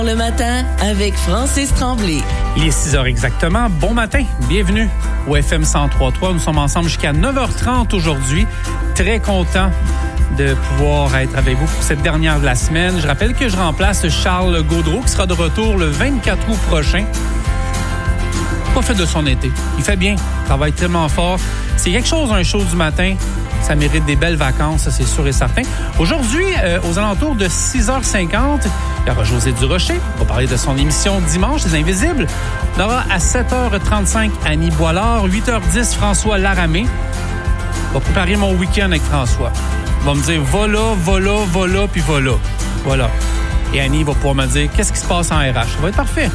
Le matin avec Francis Tremblay. Il est 6h exactement. Bon matin, bienvenue au FM 103.3. Nous sommes ensemble jusqu'à 9h30 aujourd'hui. Très content de pouvoir être avec vous pour cette dernière de la semaine. Je rappelle que je remplace Charles Gaudreau qui sera de retour le 24 août prochain. Pas fait de son été. Il fait bien, il travaille tellement fort. C'est quelque chose, un show du matin. Ça mérite des belles vacances, ça c'est sûr et certain. Aujourd'hui, aux alentours de 6h50, il y aura José Durocher. On va parler de son émission Dimanche, Les Invisibles. On aura à 7h35 Annie Boilard, 8h10 François Laramé. On va préparer mon week-end avec François. Il va me dire va là, puis va là. Voilà. Et Annie va pouvoir me dire qu'est-ce qui se passe en RH. Ça va être parfait.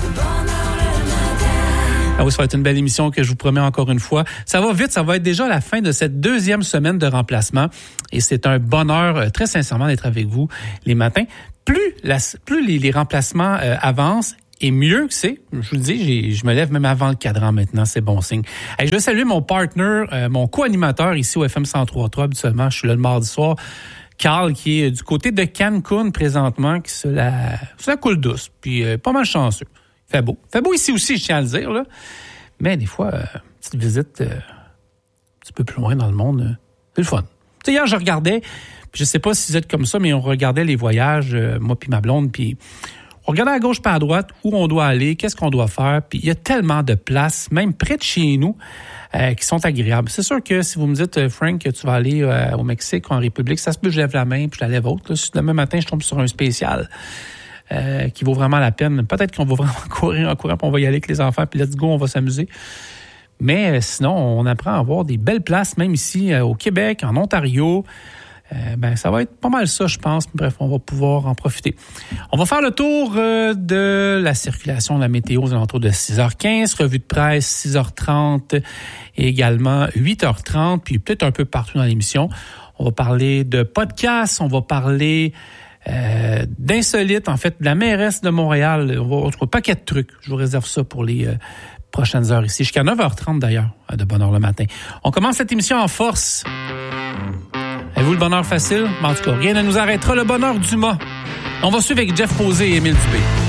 Ah oui, ça va être une belle émission que je vous promets encore une fois. Ça va vite, ça va être déjà la fin de cette deuxième semaine de remplacement. Et c'est un bonheur, très sincèrement, d'être avec vous les matins. Plus les remplacements avancent, et mieux que c'est, je vous le dis, je me lève même avant le cadran maintenant, c'est bon signe. Et je veux saluer mon partner, mon co-animateur ici au FM 103.3. Habituellement, je suis là le mardi soir. Carl, qui est du côté de Cancun présentement, qui se la coule douce, puis pas mal chanceux. Fait beau. Fait beau ici aussi, je tiens à le dire, là. Mais des fois, petite visite un petit peu plus loin dans le monde, c'est le fun. Tu sais, hier, je regardais, puis je sais pas si vous êtes comme ça, mais on regardait les voyages, moi puis ma blonde, puis on regardait à gauche pas à droite où on doit aller, qu'est-ce qu'on doit faire, puis il y a tellement de places, même près de chez nous, qui sont agréables. C'est sûr que si vous me dites, Frank, que tu vas aller au Mexique ou en République, ça se peut que je lève la main puis je la lève haute. Là. Si demain matin, je tombe sur un spécial qui vaut vraiment la peine. Peut-être qu'on va vraiment courir en courant, puis on va y aller avec les enfants, puis let's go, on va s'amuser. Mais sinon, on apprend à avoir des belles places, même ici au Québec, en Ontario. Ça va être pas mal ça, je pense. Bref, on va pouvoir en profiter. On va faire le tour de la circulation de la météo aux alentours de 6h15, revue de presse 6h30 et également 8h30, puis peut-être un peu partout dans l'émission. On va parler de podcasts, on va parler d'insolites, en fait, de la mairesse de Montréal. On va trouver un paquet de trucs. Je vous réserve ça pour les prochaines heures ici, jusqu'à 9h30 d'ailleurs, de bonne heure le matin. On commence cette émission en force. Avez-vous le bonheur facile? Mais en tout cas, rien ne nous arrêtera. Le bonheur du mât. On va suivre avec Jeff Posé et Émile Dubé.